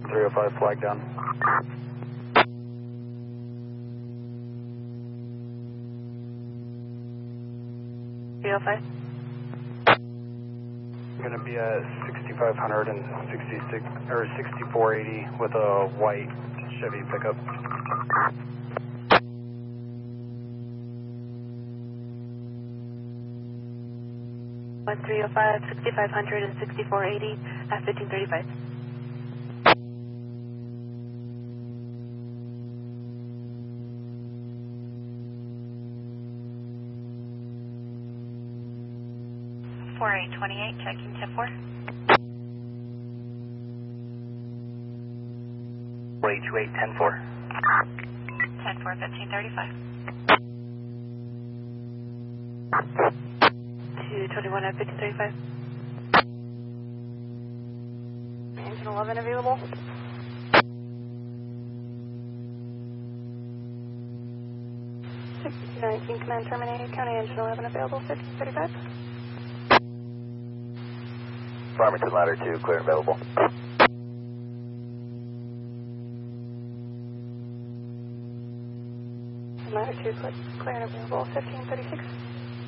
305, flag down. Going to be at 6500 and 66 or 6480 with a white Chevy pickup. One 305, 6500 and 6480 at 1535. Four 828, checking 10-4. 4828, 10-4. 10-4, 1535. 221 at 1535. Engine 11 available. $6019 command terminated. County engine 11 available. 1535. Farmington ladder 2, clear and available. Ladder 2, clear and available. 1536.